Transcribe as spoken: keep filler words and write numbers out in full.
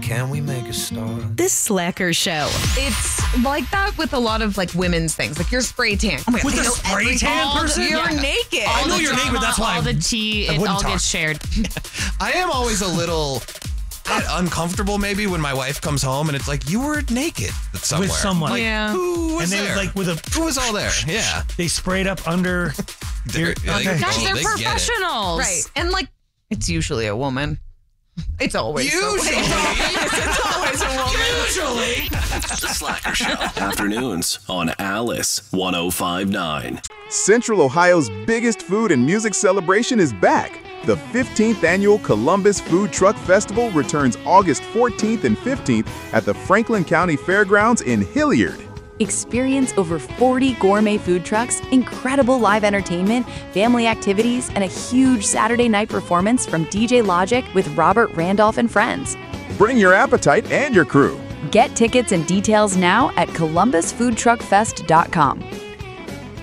can we make a start? This Slacker show. It's like that with a lot of like women's things, like your spray tan. Oh my With God, a I know spray every- tan all the- person? You're Yeah. naked. I know the you're naked, but that's why all I- the tea, I it wouldn't all talk. gets shared. I am always a little uncomfortable maybe when my wife comes home and it's like, you were naked somewhere. With someone. Like, Yeah. who was And they there? like with a who was all there? Yeah. they sprayed up under. They're, Okay. like, Gosh, oh, they're they get it. professionals. Right. And like, it's usually a woman. It's always Usually. It's always a woman. Usually. The Slacker Show. Afternoons on Alice one oh five point nine. Central Ohio's biggest food and music celebration is back. The fifteenth Annual Columbus Food Truck Festival returns August fourteenth and fifteenth at the Franklin County Fairgrounds in Hilliard. Experience over forty gourmet food trucks, incredible live entertainment, family activities, and a huge Saturday night performance from D J Logic with Robert Randolph and friends. Bring your appetite and your crew. Get tickets and details now at columbus food truck fest dot com.